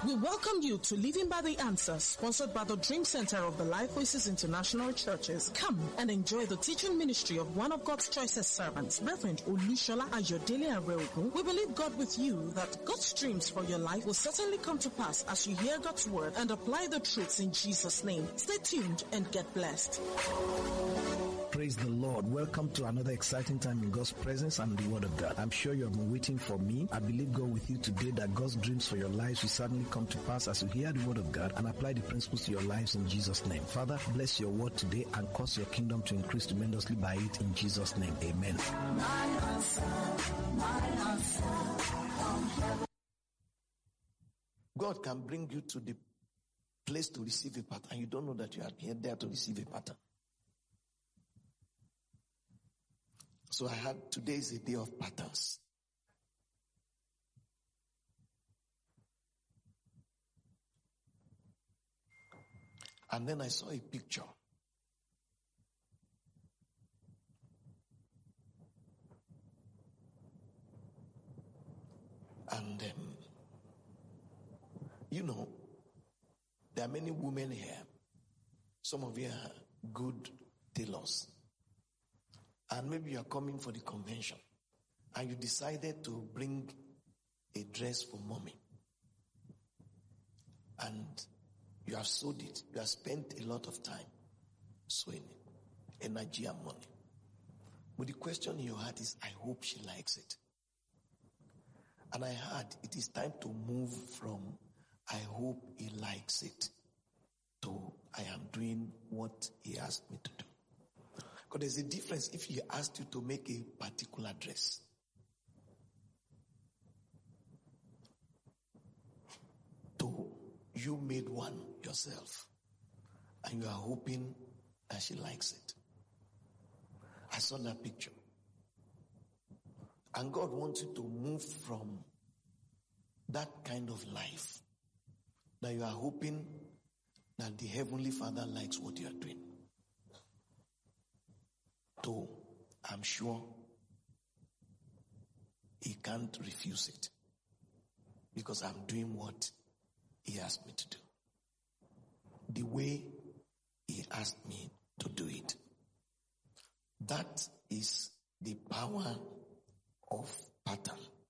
We welcome you to Living by the Answer, sponsored by the Dream Center of the Life Voices International Churches. Come and enjoy the teaching ministry of one of God's choicest servants, Reverend Olushola Ayodele Areogun. We believe God with you that God's dreams for your life will certainly come to pass as you hear God's word and apply the truths in Jesus' name. Stay tuned and get blessed. Praise the Lord. Welcome to another exciting time in God's presence and the Word of God. I'm sure you have been waiting for me. I believe God with you today that God's dreams for your lives will certainly come to pass as you hear the Word of God and apply the principles to your lives in Jesus' name. Father, bless your word today and cause your kingdom to increase tremendously by it in Jesus' name. Amen. God can bring you to the place to receive a pattern and you don't know that you are here there to receive a pattern. So today is a day of patterns. And then I saw a picture. And there are many women here. Some of you are good tailors. And maybe you are coming for the convention and you decided to bring a dress for mommy. And you have sewed it. You have spent a lot of time sewing it, energy and money. But the question in your heart is, I hope she likes it. And I heard it is time to move from I hope he likes it to I am doing what he asked me to do. Because there's a difference if he asked you to make a particular dress. To you made one yourself. And you are hoping that she likes it. I saw that picture. And God wants you to move from that kind of life. That you are hoping that the Heavenly Father likes what you are doing. So, I'm sure he can't refuse it because I'm doing what he asked me to do. The way he asked me to do it. That is the power of pattern.